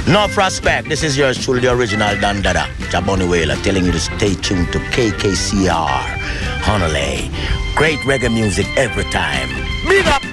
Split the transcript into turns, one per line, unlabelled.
No prospect. This is yours truly, the original Dan Dada, Jaboni Whaler, telling you to stay tuned to KKCR, Honolulu. Great reggae music every time. Big up!